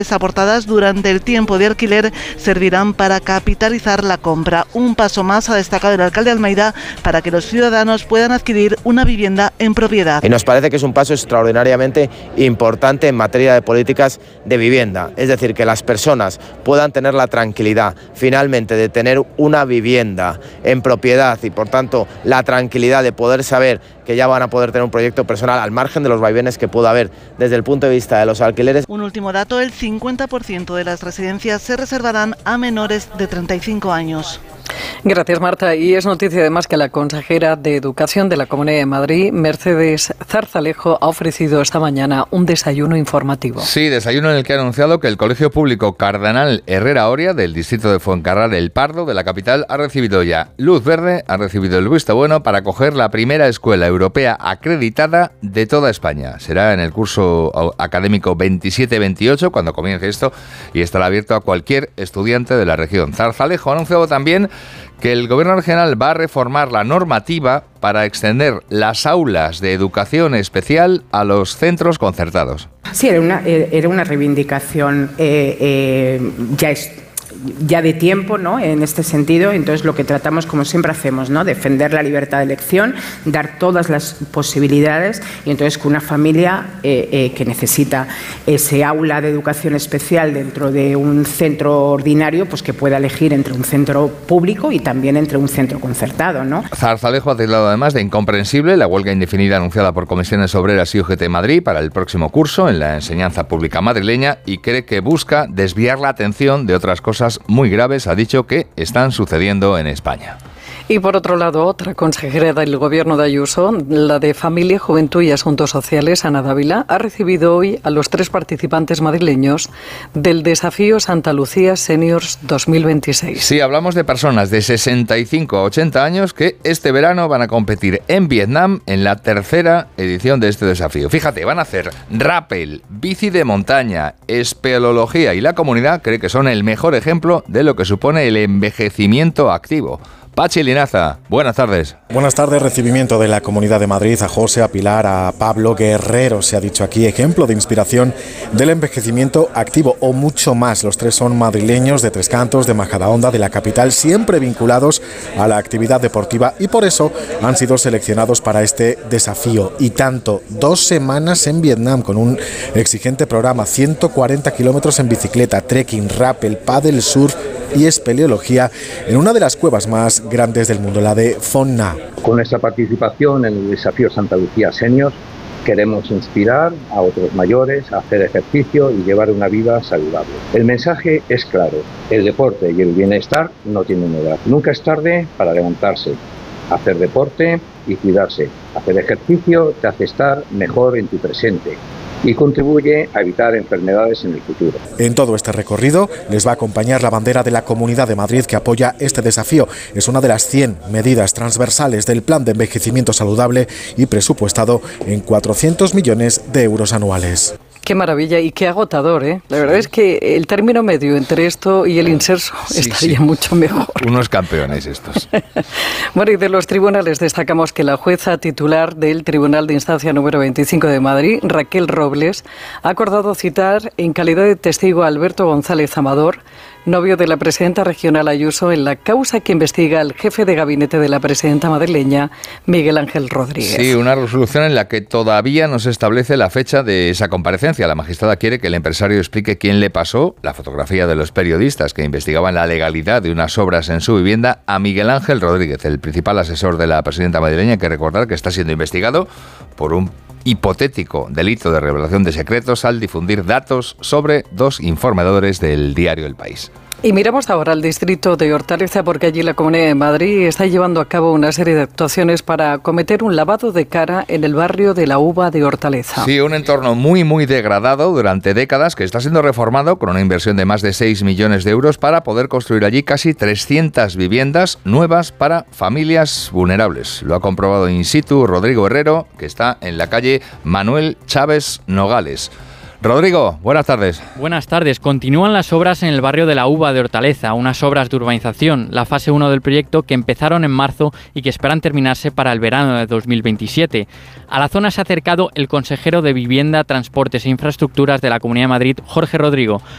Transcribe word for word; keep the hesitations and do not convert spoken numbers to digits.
aportadas durante el tiempo de alquiler servirán para capitalizar la compra. Un paso más, ha destacado el alcalde de Almeida, para que los ciudadanos puedan adquirir una vivienda en propiedad. Y nos parece que es un paso extraordinariamente importante en materia de políticas de vivienda. Es decir, que las personas puedan tener la tranquilidad finalmente de tener una vivienda en propiedad y por tanto la tranquilidad de poder saber que ya van a poder tener un proyecto personal al margen de los vaivenes que pueda haber desde el punto de vista de los alquileres. Un último dato, el cincuenta por ciento de las residencias se reservarán a menores de treinta y cinco años. Gracias, Marta. Y es noticia además que la consejera de Educación de la Comunidad de Madrid, Mercedes Zarzalejo, ha ofrecido esta mañana un desayuno informativo. Sí, desayuno en el que ha anunciado que el Colegio Público Cardenal Herrera Oria, del distrito de Fuencarral El Pardo, de la capital, ha recibido ya luz verde, ha recibido el visto bueno para acoger la primera escuela europea acreditada de toda España. Será en el curso académico veintisiete veintiocho cuando comience esto y estará abierto a cualquier estudiante de la región. Zarzalejo ha anunciado también que el Gobierno regional va a reformar la normativa para extender las aulas de educación especial a los centros concertados. Sí, era una, era una reivindicación eh, eh, ya es ya de tiempo, ¿no?, en este sentido. Entonces lo que tratamos, como siempre hacemos, ¿no?, defender la libertad de elección, dar todas las posibilidades, y entonces que una familia eh, eh, que necesita ese aula de educación especial dentro de un centro ordinario, pues que pueda elegir entre un centro público y también entre un centro concertado, ¿no? Zarzalejo ha tildado además de incomprensible la huelga indefinida anunciada por Comisiones Obreras y U G T Madrid para el próximo curso en la enseñanza pública madrileña y cree que busca desviar la atención de otras cosas muy graves, ha dicho, que están sucediendo en España. Y por otro lado, otra consejera del Gobierno de Ayuso, la de Familia, Juventud y Asuntos Sociales, Ana Dávila, ha recibido hoy a los tres participantes madrileños del Desafío Santa Lucía Seniors dos mil veintiséis. Sí, hablamos de personas de sesenta y cinco a ochenta años que este verano van a competir en Vietnam en la tercera edición de este desafío. Fíjate, van a hacer rappel, bici de montaña, espeleología, y la comunidad cree que son el mejor ejemplo de lo que supone el envejecimiento activo. Pachi Linaza, buenas tardes. Buenas tardes, recibimiento de la Comunidad de Madrid a José, a Pilar, a Pablo Guerrero, se ha dicho aquí, ejemplo de inspiración del envejecimiento activo o mucho más. Los tres son madrileños de Tres Cantos, de Majadahonda, de la capital, siempre vinculados a la actividad deportiva y por eso han sido seleccionados para este desafío. Y tanto, dos semanas en Vietnam con un exigente programa, ciento cuarenta kilómetros en bicicleta, trekking, rappel, paddle surf y espeleología en una de las cuevas más grandes del mundo, la de Phong Nha. Con nuestra participación en el Desafío Santa Lucía Seniors queremos inspirar a otros mayores a hacer ejercicio y llevar una vida saludable. El mensaje es claro: el deporte y el bienestar no tienen edad. Nunca es tarde para levantarse, hacer deporte y cuidarse. Hacer ejercicio te hace estar mejor en tu presente y contribuye a evitar enfermedades en el futuro. En todo este recorrido les va a acompañar la bandera de la Comunidad de Madrid que apoya este desafío. Es una de las cien medidas transversales del Plan de Envejecimiento Saludable y presupuestado en cuatrocientos millones de euros anuales. Qué maravilla y qué agotador, ¿eh? La verdad es que el término medio entre esto y el inserso sí, estaría sí. mucho mejor. Unos campeones estos. Bueno, y de los tribunales destacamos que la jueza titular del Tribunal de Instancia número veinticinco de Madrid, Raquel Robles, ha acordado citar en calidad de testigo a Alberto González Amador, novio de la presidenta regional Ayuso, en la causa que investiga el jefe de gabinete de la presidenta madrileña, Miguel Ángel Rodríguez. Sí, una resolución en la que todavía no se establece la fecha de esa comparecencia. La magistrada quiere que el empresario explique quién le pasó la fotografía de los periodistas que investigaban la legalidad de unas obras en su vivienda a Miguel Ángel Rodríguez, el principal asesor de la presidenta madrileña. Hay que recordar que está siendo investigado por un hipotético delito de revelación de secretos al difundir datos sobre dos informadores del diario El País. Y miramos ahora al distrito de Hortaleza, porque allí la Comunidad de Madrid está llevando a cabo una serie de actuaciones para acometer un lavado de cara en el barrio de la Uva de Hortaleza. Sí, un entorno muy, muy degradado durante décadas que está siendo reformado con una inversión de más de seis millones de euros para poder construir allí casi trescientas viviendas nuevas para familias vulnerables. Lo ha comprobado in situ Rodrigo Herrero, que está en la calle Manuel Chávez Nogales. Rodrigo, buenas tardes. Buenas tardes. Continúan las obras en el barrio de la Uva de Hortaleza, unas obras de urbanización, la fase uno del proyecto que empezaron en marzo y que esperan terminarse para el verano de dos mil veintisiete. A la zona se ha acercado el consejero de Vivienda, Transportes e Infraestructuras de la Comunidad de Madrid, Jorge Rodrigo,